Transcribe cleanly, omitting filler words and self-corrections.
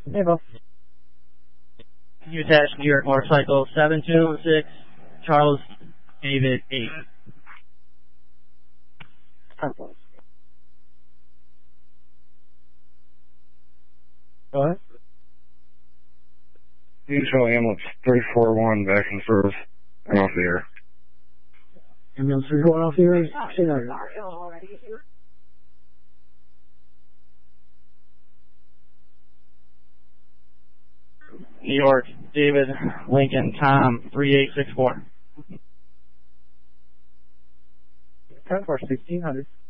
Hey, Bo. UTAS New York Motorcycle 7216, Charles David 8. Go ahead. Usual ambulance 341 back in service and off the air. Ambulance 341 off the air? Say no. New York, David Lincoln Tom 3864. 10 for 1600.